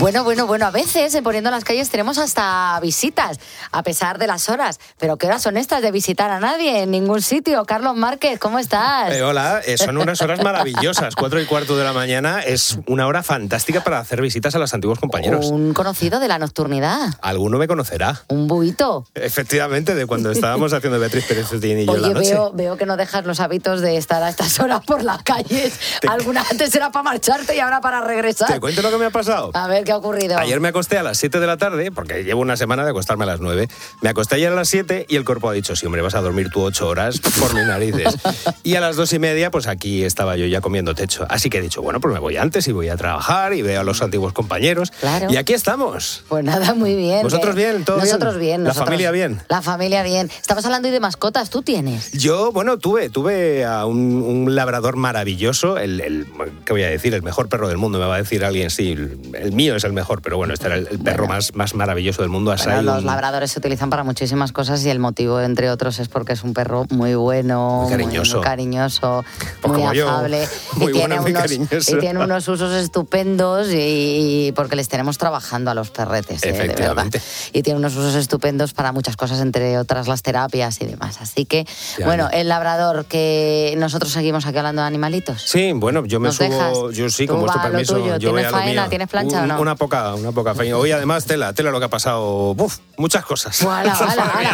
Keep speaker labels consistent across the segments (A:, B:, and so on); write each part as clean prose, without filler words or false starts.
A: Bueno, a veces Poniendo en las calles tenemos hasta visitas, a pesar de las horas. Pero ¿qué horas son estas de visitar a nadie en ningún sitio? Carlos Márquez, ¿cómo estás?
B: Hola, son unas horas maravillosas. 4:15 de la mañana es una hora fantástica para hacer visitas a los antiguos compañeros.
A: Un conocido de la nocturnidad.
B: Alguno me conocerá.
A: Un buito.
B: Efectivamente, de cuando estábamos haciendo Beatriz Pérez Cetín y yo en la noche.
A: Veo que no dejas los hábitos de estar a estas horas por las calles. Alguna antes era para marcharte y ahora para regresar.
B: ¿Te cuento lo que me ha pasado?
A: A ver, ¿qué ha ocurrido?
B: Ayer me acosté a las 7 de la tarde, porque llevo una semana de acostarme a las 9. Me acosté ayer a las 7 y el cuerpo ha dicho, sí, hombre, vas a dormir tú 8 horas por mis narices. Y a las 2:30, pues aquí estaba yo ya comiendo techo. Así que he dicho, bueno, pues me voy antes y voy a trabajar y veo a los antiguos compañeros.
A: Claro.
B: Y aquí estamos.
A: Pues nada, muy bien.
B: ¿Vosotros bien? ¿Todo
A: nosotros bien?
B: ¿La familia bien?
A: La familia bien. Estamos hablando hoy de mascotas, ¿tú tienes?
B: Yo, bueno, tuve a un labrador maravilloso, ¿qué voy a decir? El mejor perro del mundo, me va a decir alguien, sí, el mío es el mejor, pero bueno, este era el perro más maravilloso del mundo.
A: Bueno, los labradores se utilizan para muchísimas cosas y el motivo, entre otros, es porque es un perro muy bueno, muy cariñoso, muy afable.
B: Muy bueno, muy cariñoso.
A: Y tiene unos usos estupendos y porque les tenemos trabajando a los perretes,
B: efectivamente.
A: De verdad. Y tiene unos usos estupendos para muchas cosas, entre otras las terapias y demás. Así que, bueno, el labrador, que nosotros seguimos aquí hablando de animalitos.
B: Sí, bueno, yo me subo,
A: dejas?
B: yo sí, con vuestro permiso.
A: Tuyo.
B: Yo voy
A: ¿Tienes
B: a lo
A: faena?
B: mío.
A: ¿Tienes plancha o no?
B: Una poca faena. Hoy además tela lo que ha pasado. Muchas cosas.
A: Hala,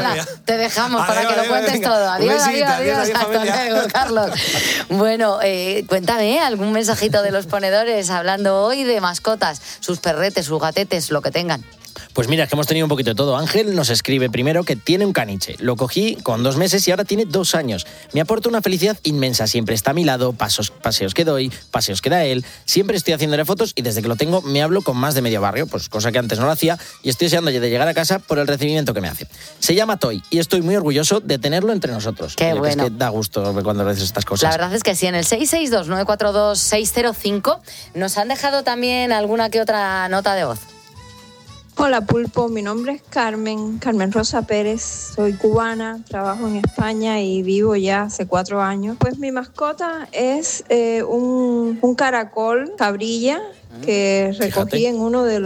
A: te dejamos para que lo cuentes todo. Adiós. Hasta luego, Carlos. Bueno, cuéntame, algún mensajito de los ponedores hablando hoy de mascotas, sus perretes, sus gatetes, lo que tengan.
C: Pues mira, es que hemos tenido un poquito de todo. Ángel nos escribe primero que tiene un caniche. Lo cogí con 2 meses y ahora tiene 2 años. Me aporta una felicidad inmensa. Siempre está a mi lado, paseos que doy, paseos que da él. Siempre estoy haciéndole fotos y desde que lo tengo me hablo con más de medio barrio, pues cosa que antes no lo hacía, y estoy deseando de llegar a casa por el recibimiento que me hace. Se llama Toy y estoy muy orgulloso de tenerlo entre nosotros.
A: Qué bueno.
C: Es que da gusto cuando dices estas cosas.
A: La verdad es que sí, en el 662-942-605 nos han dejado también alguna que otra nota de voz.
D: Hola Pulpo, mi nombre es Carmen Rosa Pérez, soy cubana, trabajo en España y vivo ya hace 4 años. Pues mi mascota es un caracol cabrilla que recogí en uno de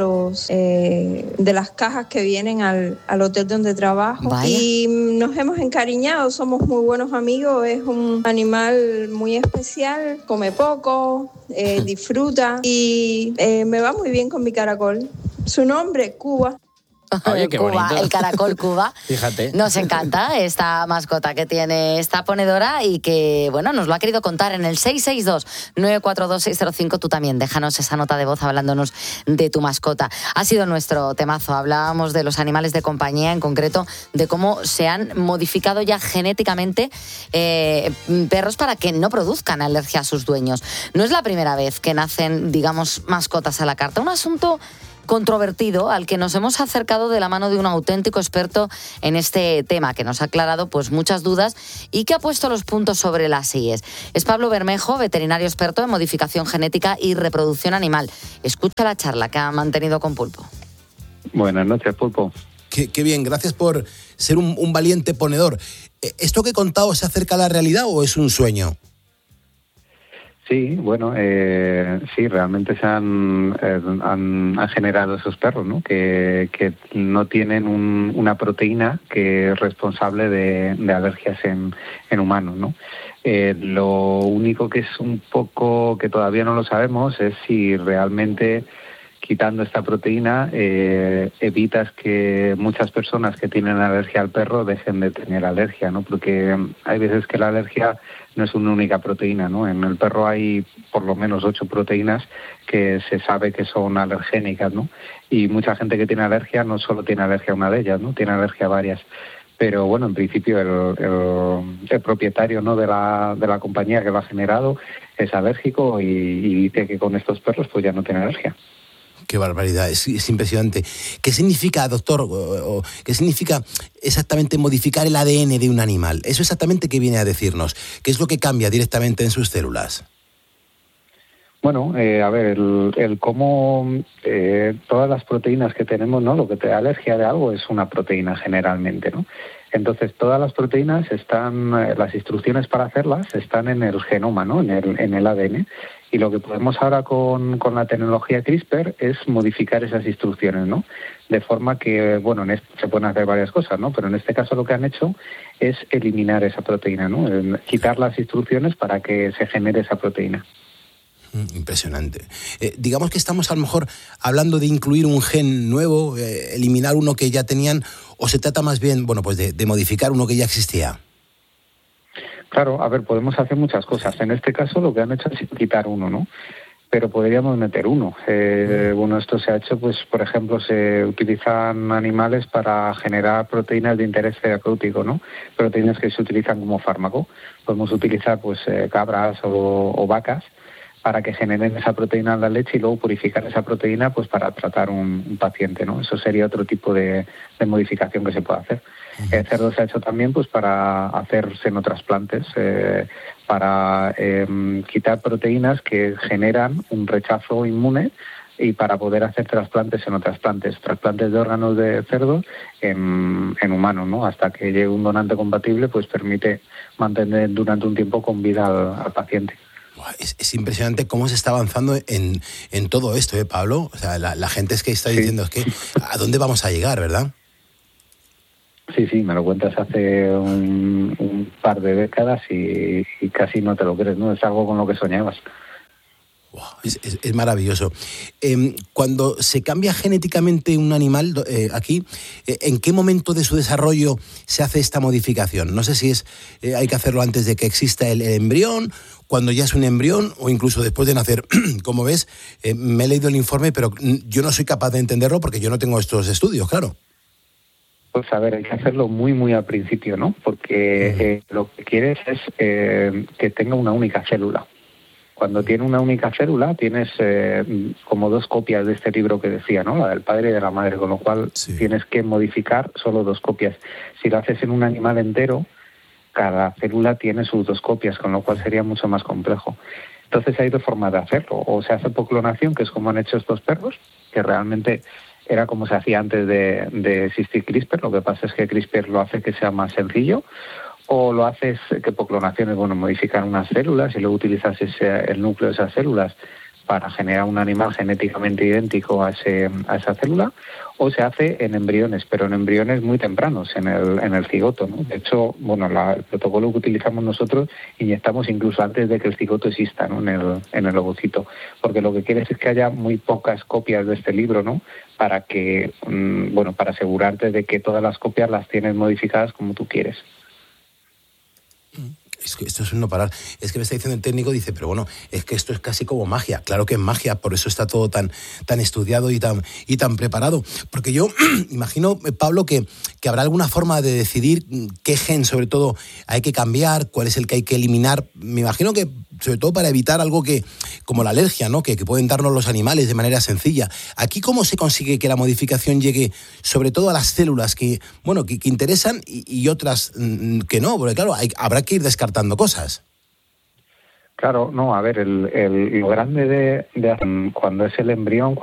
D: las cajas que vienen al hotel donde trabajo.
A: Vaya.
D: Y nos hemos encariñado, somos muy buenos amigos, es un animal muy especial, come poco, disfruta y me va muy bien con mi caracol. Su nombre, Cuba.
C: Oye, qué
A: Cuba,
C: bonito.
A: el caracol Cuba.
C: Fíjate.
A: Nos encanta esta mascota que tiene esta ponedora y que, bueno, nos lo ha querido contar en el 662-942-605. Tú también, déjanos esa nota de voz hablándonos de tu mascota. Ha sido nuestro temazo. Hablábamos de los animales de compañía, en concreto de cómo se han modificado ya genéticamente perros para que no produzcan alergia a sus dueños. No es la primera vez que nacen, digamos, mascotas a la carta. Un asunto controvertido al que nos hemos acercado de la mano de un auténtico experto en este tema, que nos ha aclarado pues muchas dudas y que ha puesto los puntos sobre las íes. Es Pablo Bermejo, veterinario experto en modificación genética y reproducción animal. Escucha la charla que ha mantenido con Pulpo.
E: Buenas noches, Pulpo.
F: Qué bien, gracias por ser un valiente ponedor. ¿Esto que he contado se acerca a la realidad o es un sueño?
E: Sí, bueno, sí, realmente se han generado esos perros, ¿no? Que no tienen una proteína que es responsable de alergias en humanos, ¿no? Lo único que es un poco que todavía no lo sabemos es si realmente quitando esta proteína evitas que muchas personas que tienen alergia al perro dejen de tener alergia, ¿no? Porque hay veces que la alergia no es una única proteína, ¿no? En el perro hay por lo menos 8 proteínas que se sabe que son alergénicas, ¿no? Y mucha gente que tiene alergia no solo tiene alergia a una de ellas, ¿no? Tiene alergia a varias. Pero bueno, en principio el propietario, ¿no?, de la compañía que lo ha generado es alérgico y dice que con estos perros pues ya no tiene alergia.
F: Qué barbaridad, es impresionante. ¿Qué significa, doctor, qué significa exactamente modificar el ADN de un animal? ¿Eso exactamente qué viene a decirnos? ¿Qué es lo que cambia directamente en sus células?
E: Bueno, a ver, el cómo todas las proteínas que tenemos, ¿no? Lo que te da alergia de algo es una proteína generalmente, ¿no? Entonces, todas las proteínas están, las instrucciones para hacerlas están en el genoma, ¿no? En el ADN. Y lo que podemos ahora con la tecnología CRISPR es modificar esas instrucciones, ¿no? De forma que, bueno, se pueden hacer varias cosas, ¿no? Pero en este caso lo que han hecho es eliminar esa proteína, ¿no? Quitar las instrucciones para que se genere esa proteína.
F: Impresionante. Digamos que estamos a lo mejor hablando de incluir un gen nuevo, eliminar uno que ya tenían, o se trata más bien, bueno, pues de modificar uno que ya existía.
E: Claro, a ver, podemos hacer muchas cosas. En este caso lo que han hecho es quitar uno, ¿no? Pero podríamos meter uno. Bueno, esto se ha hecho, pues, por ejemplo, se utilizan animales para generar proteínas de interés terapéutico, ¿no? Proteínas que se utilizan como fármaco. Podemos utilizar, pues, cabras o vacas para que generen esa proteína en la leche y luego purificar esa proteína, pues, para tratar un paciente, ¿no? Eso sería otro tipo de modificación que se puede hacer. El cerdo se ha hecho también, pues, para hacer senotrasplantes, para quitar proteínas que generan un rechazo inmune y para poder hacer trasplantes de órganos de cerdo en humanos, ¿no? Hasta que llegue un donante compatible, pues permite mantener durante un tiempo con vida al paciente.
F: Es impresionante cómo se está avanzando en todo esto, Pablo. O sea, la gente es que está diciendo, es que ¿a dónde vamos a llegar, verdad?
E: Sí, me lo cuentas hace un par de décadas y casi no te lo crees, ¿no? Es algo con lo que soñabas.
F: Wow, es maravilloso. Cuando se cambia genéticamente un animal, aquí, ¿en qué momento de su desarrollo se hace esta modificación? No sé si hay que hacerlo antes de que exista el embrión, cuando ya es un embrión o incluso después de nacer. Como ves, me he leído el informe, pero yo no soy capaz de entenderlo porque yo no tengo estos estudios, claro.
E: Pues a ver, hay que hacerlo muy, muy al principio, ¿no? Porque lo que quieres es que tenga una única célula. Cuando tiene una única célula, tienes como 2 copias de este libro que decía, ¿no? La del padre y de la madre, con lo cual tienes que modificar solo 2 copias. Si lo haces en un animal entero, cada célula tiene sus 2 copias, con lo cual sería mucho más complejo. Entonces hay 2 formas de hacerlo. O se hace por clonación, que es como han hecho estos perros, que realmente era como se hacía antes de existir CRISPR. Lo que pasa es que CRISPR lo hace que sea más sencillo. O lo haces que por clonación es, bueno, modificar unas células y luego utilizas el núcleo de esas células para generar un animal genéticamente idéntico a esa célula, o se hace en embriones, pero en embriones muy tempranos, en el cigoto, ¿no? De hecho, bueno, el protocolo que utilizamos nosotros inyectamos incluso antes de que el cigoto exista, ¿no? en el ovocito, porque lo que quieres es que haya muy pocas copias de este libro, ¿no? Para que, para asegurarte de que todas las copias las tienes modificadas como tú quieres.
F: Es que esto es un no parar. Es que me está diciendo el técnico, dice, pero bueno, es que esto es casi como magia. Claro que es magia, por eso está todo tan estudiado y tan preparado. Porque yo imagino, Pablo, que habrá alguna forma de decidir qué gen, sobre todo, hay que cambiar, cuál es el que hay que eliminar. Me imagino que, sobre todo, para evitar algo como la alergia, ¿no? Que pueden darnos los animales de manera sencilla. Aquí, ¿cómo se consigue que la modificación llegue, sobre todo, a las células que interesan y otras que no? Porque, claro, habrá que ir descartando cosas.
E: Claro, no, a ver, lo grande de cuando es el embrión,